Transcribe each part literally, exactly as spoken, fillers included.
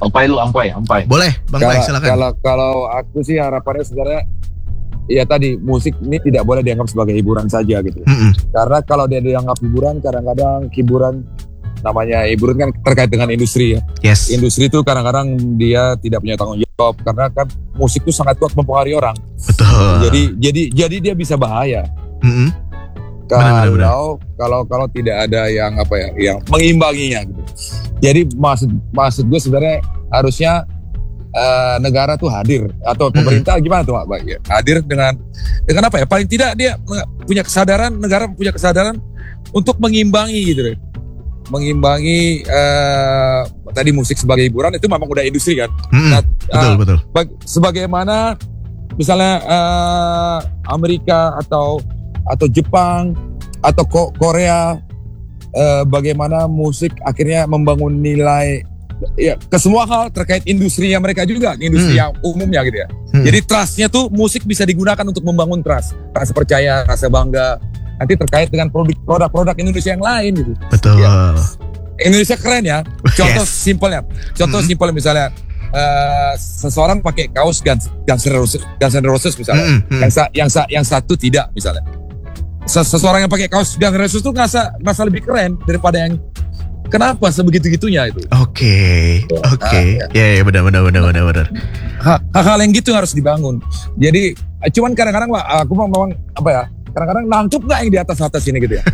Ampai lu, ampai, ampai. Boleh, Bang Pai, silakan. Kalau kalau aku sih harapannya sebenarnya ya tadi musik ini tidak boleh dianggap sebagai hiburan saja gitu. Mm-mm. Karena kalau dia dianggap hiburan, kadang-kadang hiburan namanya hiburan kan terkait dengan industri ya. Yes. Industri itu kadang-kadang dia tidak punya tanggung jawab karena kan musik itu sangat kuat mempengaruhi orang. Betul. Jadi jadi jadi dia bisa bahaya. Mm-mm. Kalau Benar-benar. kalau kalau tidak ada yang apa ya, yang mengimbanginya gitu. Jadi maksud maksud gue sebenarnya harusnya uh, negara tuh hadir atau pemerintah gimana tuh Pak? Ya, hadir dengan dengan apa ya? Paling tidak dia punya kesadaran, negara punya kesadaran untuk mengimbangi gitu deh. Mengimbangi uh, tadi musik sebagai hiburan itu memang udah industri kan. Mm-mm. Nah, Betul, uh, betul. bag- sebagaimana misalnya uh, Amerika atau atau Jepang atau Ko- Korea uh, bagaimana musik akhirnya membangun nilai ya ke semua hal terkait industrinya mereka juga, industri Hmm. yang umumnya gitu ya. Hmm. Jadi trustnya tuh musik bisa digunakan untuk membangun trust, rasa percaya, rasa bangga. Nanti terkait dengan produk- produk-produk Indonesia yang lain gitu. Betul. Ya. Indonesia keren ya. Contoh Yes. simpelnya, contoh Hmm. simpel misalnya uh, seseorang pakai kaos Guns, Guns N' Roses, Guns N' Roses misalnya, Mm-mm. Mm. yang, sa- yang, sa- yang satu tidak misalnya. Ses- Seseorang yang pakai kaos Guns N' Roses tuh ngerasa ngerasa lebih keren daripada yang kenapa sebegitu-gitunya itu. Oke, oke. Ah, Ya, ya, benar, benar, benar, benar, benar. Ha- Hal-hal yang gitu harus dibangun. Jadi eh, cuman kadang-kadang Pak, aku mau memang apa ya? Kadang-kadang nangkep nggak yang di atas atas ini gitu ya?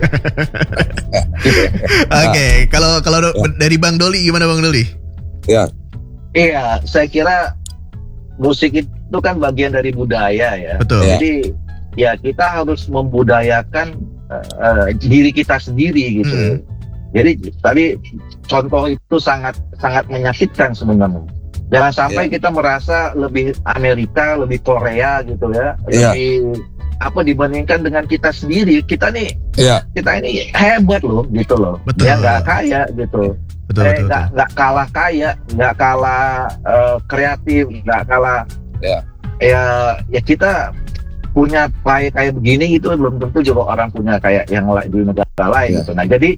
Oke, kalau kalau do- dari Bang Doli gimana Bang Doli? Ya, Iya, saya kira musik itu kan bagian dari budaya ya. Betul. Ya. Jadi ya kita harus membudayakan uh, uh, diri kita sendiri gitu. Hmm. Jadi tadi contoh itu sangat sangat menyakitkan sebenarnya. Jangan sampai kita merasa lebih Amerika, lebih Korea gitu ya, Ya. lebih apa dibandingkan dengan kita sendiri. Kita nih, ya, kita ini hebat loh gitu loh. Betul. Ya nggak kaya gitu. Betul, Eh, betul, nggak betul. nggak kalah kaya, nggak kalah eh, kreatif, nggak kalah Ya. ya ya kita punya kayak kayak begini gitu belum tentu juga orang punya kayak yang la- di negara lain Ya. gitu. Nah jadi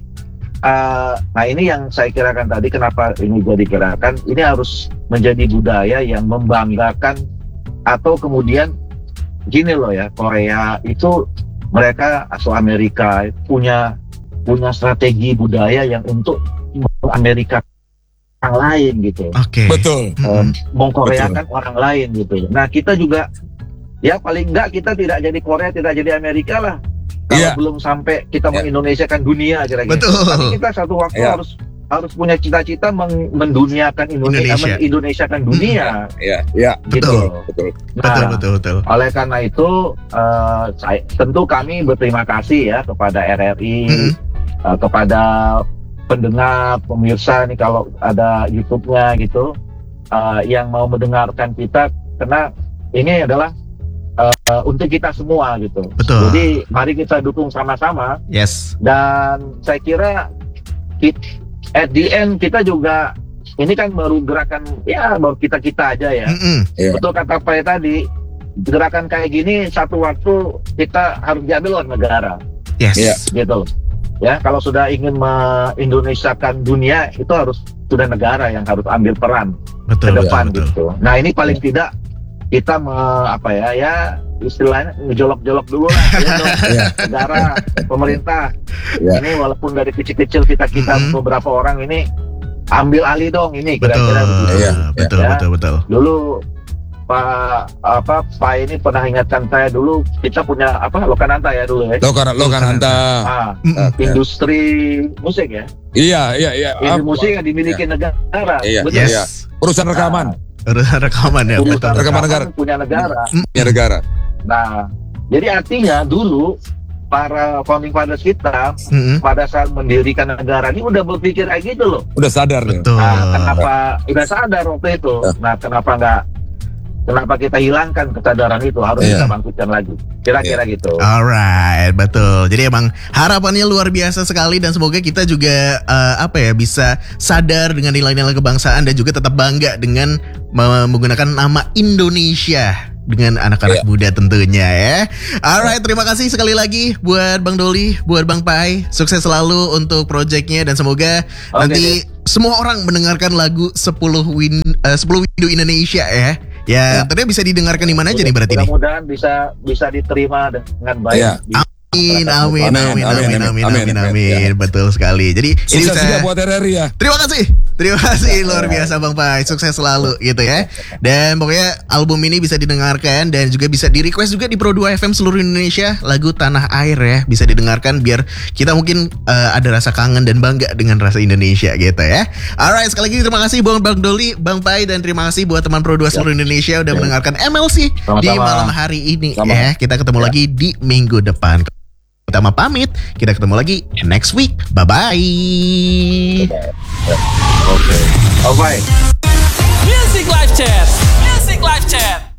eh, nah ini yang saya kirakan tadi kenapa ini jadi gerakan ini harus menjadi budaya yang membanggakan atau kemudian gini loh ya Korea itu mereka atau Amerika punya punya strategi budaya yang untuk Amerika orang lain gitu, Oke. betul. Mm-mm. um, mengkoreakan orang lain gitu. Nah kita juga ya paling enggak kita tidak jadi Korea, tidak jadi Amerika lah. Kalau Iya. belum sampai kita Iya. mengindonesiakan dunia kira-kira. Betul. Tapi kita satu waktu Iya. harus harus punya cita-cita meng- menduniakan Indonesia, Indonesia. mengindonesiakan dunia. Ya, ya, Gitu. Betul. betul. Nah, Betul, betul, betul. oleh karena itu, eh, saya, tentu kami berterima kasih ya kepada R R I, Mm-mm. eh, kepada pendengar, pemirsa nih kalau ada YouTube-nya gitu, eh, yang mau mendengarkan kita, karena ini adalah eh, untuk kita semua gitu. Betul. Jadi mari kita dukung sama-sama Yes. dan saya kira kit- at the end kita juga ini kan baru gerakan ya baru kita kita aja ya. Mm-mm. Ya. Betul kata Pak tadi, gerakan kayak gini satu waktu kita harus diambil oleh negara, Yes. Iya. gitu. Ya, kalau sudah ingin mengindonesiakan dunia itu harus sudah negara yang harus ambil peran Betul, ke depan betul, betul. gitu. Nah ini paling tidak kita me, apa ya ya istilahnya ngejolok-jolok dulu lah ya, dong. Iya. Negara, pemerintah. Iya. Ini walaupun dari kecil-kecil kita kita Mhm. beberapa orang ini ambil alih dong ini Betul. kira-kira begitu. Iya, Betul, ya. betul, betul. Dulu Pak apa Pak ini pernah ingatkan saya dulu kita punya apa Lokananta ya dulu ya. Lokan Lokananta. Ah, Mm-mm. industri musik ya. Iya, iya, iya. Industri Apa? musik yang dimiliki negara. Iya, Betul. Yes. Iya. Perusahaan rekaman Urusan rekaman ya, Urusan betul. Rekaman rekaman negara. punya negara. punya negara. Nah, jadi artinya dulu para founding fathers kita Mm-mm. pada saat mendirikan negara ini udah berpikir kayak gitu loh. Udah sadar nih. Betul. Nah, kenapa udah sadar waktu itu? Nah, kenapa nggak? Kenapa kita hilangkan kesadaran itu? Harus Iya. kita bangkitkan lagi. Kira-kira gitu. Alright, betul. Jadi emang harapannya luar biasa sekali dan semoga kita juga eh, apa ya bisa sadar dengan nilai-nilai kebangsaan dan juga tetap bangga dengan me- menggunakan nama Indonesia dengan anak-anak Iya. muda tentunya ya. Alright, terima kasih sekali lagi buat Bang Doli, buat Bang Pai. Sukses selalu untuk projectnya dan semoga Oke, nanti semua orang mendengarkan lagu sepuluh win eh, sepuluh windu Indonesia ya. Ya, tentunya bisa didengarkan di mana aja nih berarti nih. Mudah-mudahan bisa bisa diterima dengan baik. Iya. di- Amin, amin, amin, Amin, amin, amin, amin, amin, amin, amin. betul sekali. Jadi ini Sukses juga bisa. buat R R I ya. Terima kasih, terima kasih luar biasa Bang Pai, sukses selalu gitu ya. Dan pokoknya album ini bisa didengarkan dan juga bisa di request juga di Pro dua F M seluruh Indonesia lagu Tanah Air ya, bisa didengarkan biar kita mungkin eh, ada rasa kangen dan bangga dengan rasa Indonesia gitu ya. Alright, sekali lagi terima kasih buat Bang Doli, Bang Pai, dan terima kasih buat teman Pro dua seluruh Indonesia udah mendengarkan M L C di Sama-sama. malam hari ini Sama. ya. Kita ketemu Ya. lagi di minggu depan. Utama pamit, kita ketemu lagi next week. Bye bye. Oke. Oke. Music Live Chat. Music Live Chat.